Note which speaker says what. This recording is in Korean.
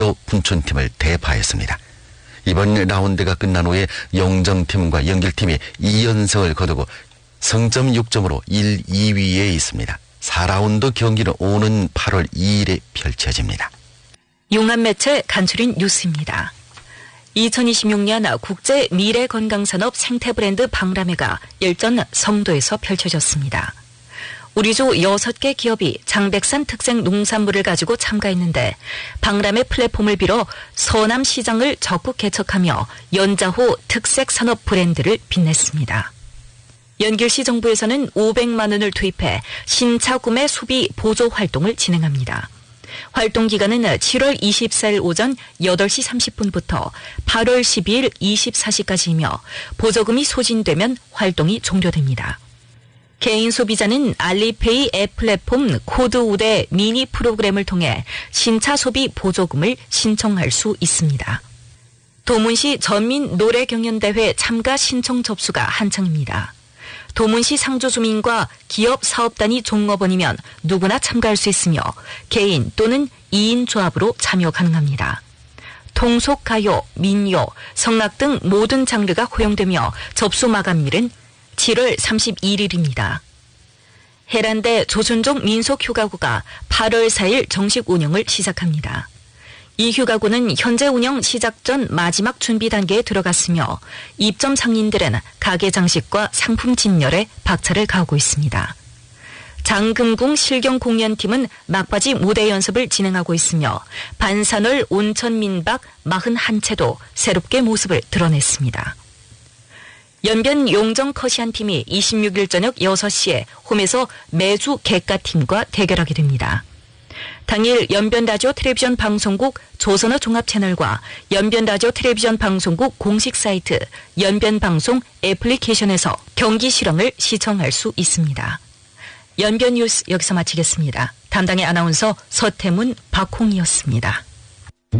Speaker 1: 또 분촌팀을 대파했습니다. 이번 라운드가 끝난 후에 영정팀과 연길팀이 2연승을 거두고 승점 6점으로 1, 2위에 있습니다. 4라운드 경기는 오는 8월 2일에 펼쳐집니다.
Speaker 2: 용암매체 간추린 뉴스입니다. 2026년 국제 미래건강산업 생태브랜드 박람회가 일전 성도에서 펼쳐졌습니다. 우리주 6개 기업이 장백산 특색 농산물을 가지고 참가했는데 박람회 플랫폼을 빌어 서남시장을 적극 개척하며 연자호 특색 산업 브랜드를 빛냈습니다. 연길시 정부에서는 500만 원을 투입해 신차 구매 소비 보조 활동을 진행합니다. 활동 기간은 7월 24일 오전 8시 30분부터 8월 12일 24시까지이며 보조금이 소진되면 활동이 종료됩니다. 개인 소비자는 알리페이 앱 플랫폼 코드 우대 미니 프로그램을 통해 신차 소비 보조금을 신청할 수 있습니다. 도문시 전민 노래 경연대회 참가 신청 접수가 한창입니다. 도문시 상주주민과 기업 사업단위 종업원이면 누구나 참가할 수 있으며 개인 또는 2인 조합으로 참여 가능합니다. 통속 가요, 민요, 성악 등 모든 장르가 허용되며 접수 마감일은 7월 31일입니다. 해란대 조순종 민속휴가구가 8월 4일 정식 운영을 시작합니다. 이 휴가구는 현재 운영 시작 전 마지막 준비 단계에 들어갔으며 입점 상인들은 가게 장식과 상품 진열에 박차를 가하고 있습니다. 장금궁 실경공연팀은 막바지 무대 연습을 진행하고 있으며 반산월 온천민박 41채도 새롭게 모습을 드러냈습니다. 연변 용정 커시안 팀이 26일 저녁 6시에 홈에서 매주 객가팀과 대결하게 됩니다. 당일 연변라디오 텔레비전 방송국 조선어 종합채널과 연변라디오 텔레비전 방송국 공식 사이트 연변방송 애플리케이션에서 경기 실황을 시청할 수 있습니다. 연변 뉴스 여기서 마치겠습니다. 담당의 아나운서 서태문, 박홍이었습니다.